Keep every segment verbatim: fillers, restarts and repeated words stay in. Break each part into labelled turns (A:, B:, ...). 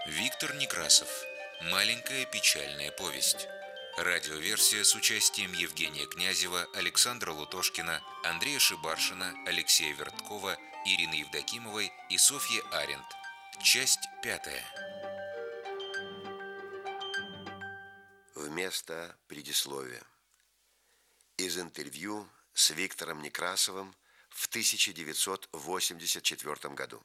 A: Виктор Некрасов. Маленькая печальная повесть. Радиоверсия с участием Евгения Князева, Александра Лутошкина, Андрея Шибаршина, Алексея Верткова, Ирины Евдокимовой и Софьи Аренд. Часть пятая.
B: Вместо предисловия. Из интервью с Виктором Некрасовым в тысяча девятьсот восемьдесят четвёртом году.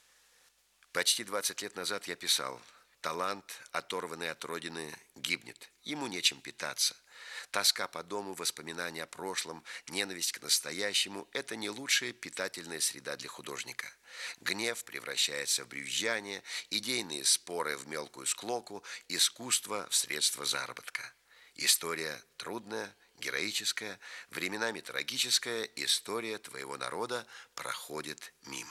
B: Почти двадцать лет назад я писал: талант, оторванный от родины, гибнет. Ему нечем питаться. Тоска по дому, воспоминания о прошлом, ненависть к настоящему – это не лучшая питательная среда для художника. Гнев превращается в брюзжание, идейные споры в мелкую склоку, искусство в средство заработка. История трудная, героическая, временами трагическая, история твоего народа проходит мимо.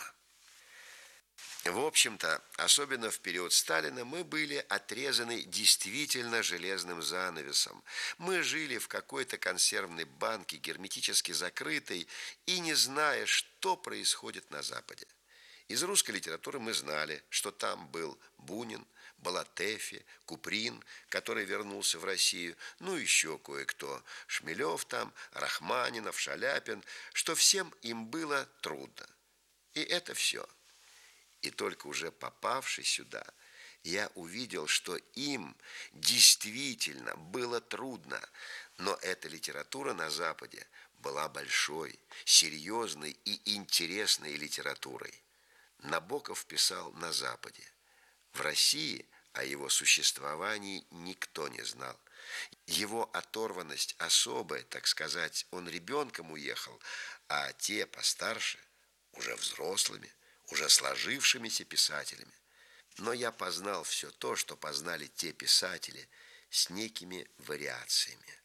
B: В общем-то, особенно в период Сталина, мы были отрезаны действительно железным занавесом. Мы жили в какой-то консервной банке, герметически закрытой, и не зная, что происходит на Западе. Из русской литературы мы знали, что там был Бунин, была Тэфи, Куприн, который вернулся в Россию, ну еще кое-кто, Шмелев там, Рахманинов, Шаляпин, что всем им было трудно. И это все. И только уже попавший сюда, я увидел, что им действительно было трудно. Но эта литература на Западе была большой, серьезной и интересной литературой. Набоков писал на Западе. В России о его существовании никто не знал. Его оторванность особая, так сказать, он ребенком уехал, а те постарше, уже взрослыми, уже сложившимися писателями. Но я познал все то, что познали те писатели, с некими вариациями.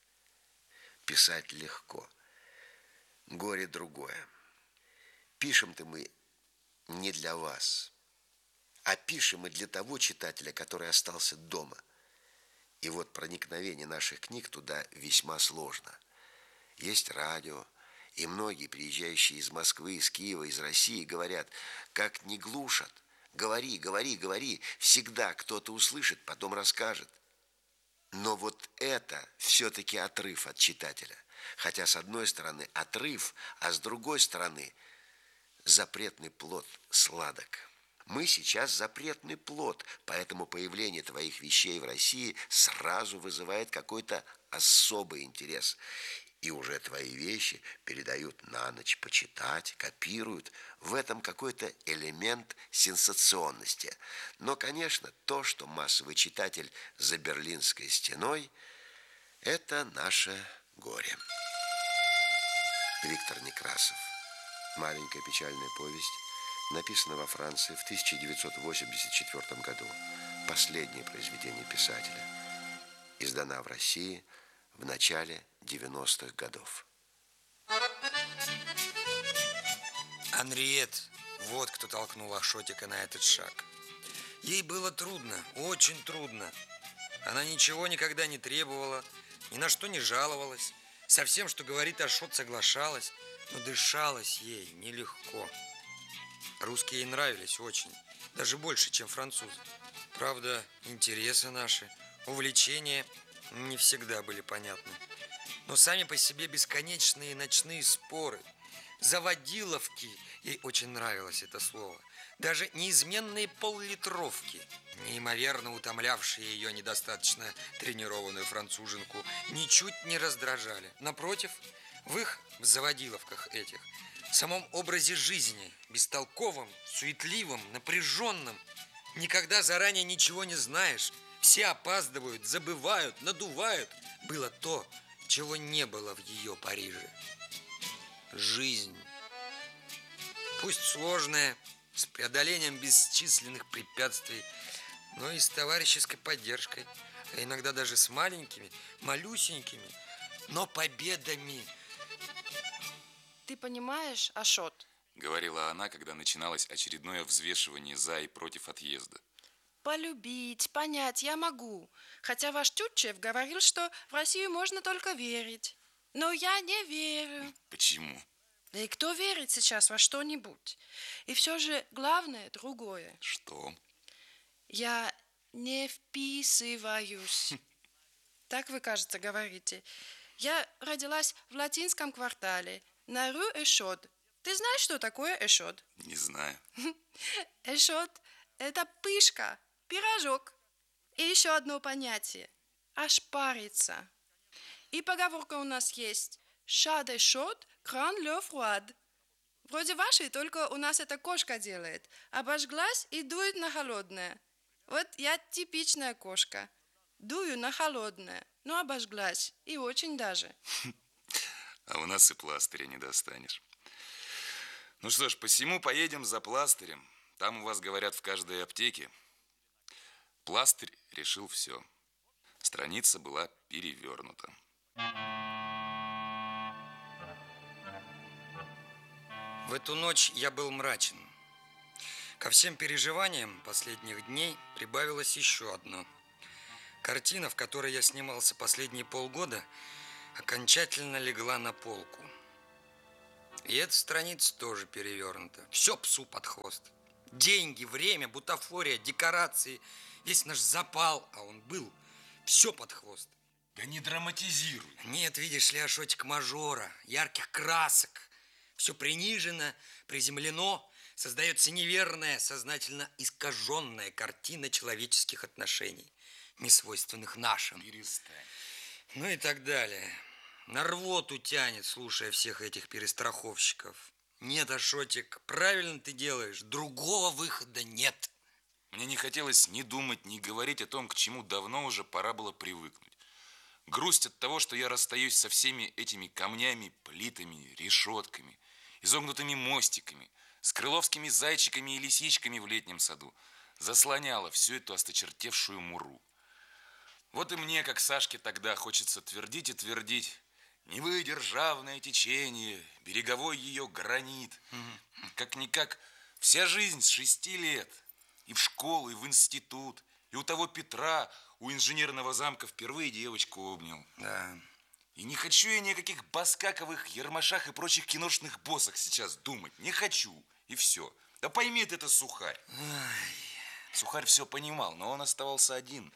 B: Писать легко. Горе другое. Пишем-то мы не для вас, а пишем мы для того читателя, который остался дома. И вот проникновение наших книг туда весьма сложно. Есть радио, и многие, приезжающие из Москвы, из Киева, из России, говорят: как не глушат, говори, говори, говори, всегда кто-то услышит, потом расскажет. Но вот это все-таки отрыв от читателя. Хотя с одной стороны отрыв, а с другой стороны запретный плод сладок. Мы сейчас запретный плод, поэтому появление твоих вещей в России сразу вызывает какой-то особый интерес. И уже твои вещи передают на ночь почитать, копируют. В этом какой-то элемент сенсационности. Но, конечно, то, что массовый читатель за Берлинской стеной, это наше горе. Виктор Некрасов. Маленькая печальная повесть. Написана во Франции в тысяча девятьсот восемьдесят четвёртом году. Последнее произведение писателя. Издана в России в начале девяностых годов.
C: Анриет, вот кто толкнул Ашотика на этот шаг. Ей было трудно, очень трудно. Она ничего никогда не требовала, ни на что не жаловалась. Со всем, что говорит Ашот, соглашалась, но дышалось ей нелегко. Русские ей нравились очень, даже больше, чем французы. Правда, интересы наши, увлечения не всегда были понятны. Но сами по себе бесконечные ночные споры, заводиловки, ей очень нравилось это слово, даже неизменные поллитровки, неимоверно утомлявшие ее недостаточно тренированную француженку, ничуть не раздражали. Напротив, в их в заводиловках этих, в самом образе жизни, бестолковом, суетливом, напряженном, никогда заранее ничего не знаешь, все опаздывают, забывают, надувают, было то, чего не было в ее Париже. Жизнь. Пусть сложная, с преодолением бесчисленных препятствий, но и с товарищеской поддержкой, а иногда даже с маленькими, малюсенькими, но победами.
D: Ты понимаешь, Ашот?
E: Говорила она, когда начиналось очередное взвешивание за и против отъезда.
D: Полюбить, понять я могу. Хотя ваш Тютчев говорил, что в Россию можно только верить. Но я не верю.
E: Почему?
D: Да и кто верит сейчас во что-нибудь? И все же главное другое.
E: Что?
D: Я Не вписываюсь. Так вы, кажется, говорите. Я родилась в латинском квартале, на Рю Эшот. Ты знаешь, что такое Эшот?
E: Не знаю.
D: Эшот – это пышка, пирожок. И еще одно понятие – ошпариться. И поговорка у нас есть «Chat de chot, crâne le froid». Вроде вашей, только у нас эта кошка делает. Обожглась и дует на холодное. Вот я типичная кошка. Дую на холодное, но обожглась. И очень даже.
E: А у нас и пластыря не достанешь. Ну что ж, посему поедем за пластырем. Там у вас, говорят, в каждой аптеке. Пластырь решил все. Страница была перевернута.
C: В эту ночь я был мрачен. Ко всем переживаниям последних дней прибавилось еще одно. Картина, в которой я снимался последние полгода, окончательно легла на полку. И эта страница тоже перевернута. Все псу под хвост. Деньги, время, бутафория, декорации, весь наш запал, а он был, все под хвост.
E: Да не драматизируй.
C: Нет, видишь ли, Ашотик, мажора, ярких красок. Все принижено, приземлено, создается неверная, сознательно искаженная картина человеческих отношений, несвойственных нашим.
E: Перестань.
C: Ну и так далее. На рвоту тянет, слушая всех этих перестраховщиков. Нет, Ашотик, правильно ты делаешь, другого выхода нет.
E: Мне не хотелось ни думать, ни говорить о том, к чему давно уже пора было привыкнуть. Грусть от того, что я расстаюсь со всеми этими камнями, плитами, решетками, изогнутыми мостиками, с крыловскими зайчиками и лисичками в летнем саду, заслоняла всю эту осточертевшую муру. Вот и мне, как Сашке тогда, хочется твердить и твердить: не вы, державное течение, береговой ее гранит. Угу. Как-никак вся жизнь с шести лет. И в школу, и в институт, и у того Петра, у инженерного замка впервые девочку обнял.
C: Да.
E: И не хочу я ни о каких Баскаковых, Ермашах и прочих киношных боссах сейчас думать. Не хочу. И все. Да пойми это Сухарь.
C: Ай.
E: Сухарь все понимал, но он оставался один.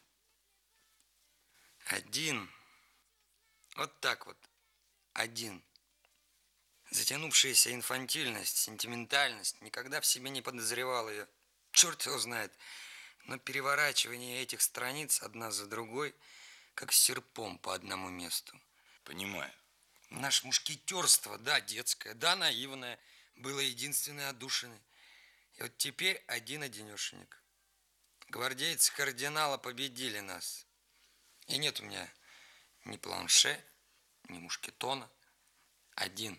C: Один. Вот так вот. Один. Затянувшаяся инфантильность, сентиментальность никогда в себе не подозревал ее. Черт его знает. Но переворачивание этих страниц одна за другой, как серпом по одному месту.
E: Понимаю.
C: Наше мушкетерство, да, детское, да, наивное, было единственной отдушиной. И вот теперь один-одинешенек. Гвардейцы кардинала победили нас. И нет у меня ни планше, ни мушкетона. Один.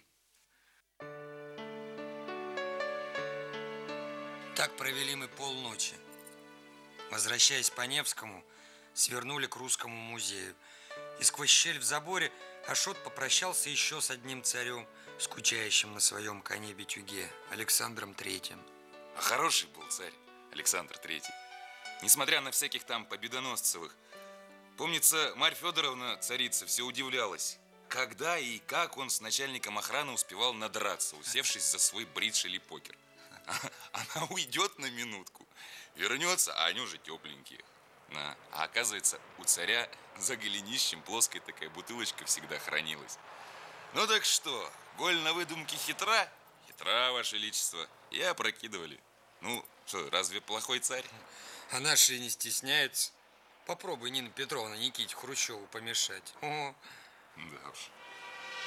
C: Так провели мы полночи. Возвращаясь по Невскому, свернули к Русскому музею. И сквозь щель в заборе Ашот попрощался еще с одним царем, скучающим на своем коне-битюге, Александром Третьим.
E: А хороший был царь Александр Третий. Несмотря на всяких там победоносцевых. Помнится, Марья Федоровна, царица, все удивлялась, когда и как он с начальником охраны успевал надраться, усевшись за свой бридж или покер. Она уйдет на минутку, вернется, а они уже тепленькие. А оказывается, у царя за голенищем плоская такая бутылочка всегда хранилась. Ну так что, голь на выдумке хитра? Хитра, Ваше Величество. И опрокидывали. Ну, что, разве плохой царь?
C: А наши не стесняются. Попробуй, Нина Петровна, Никите Хрущеву помешать. О.
E: Да уж.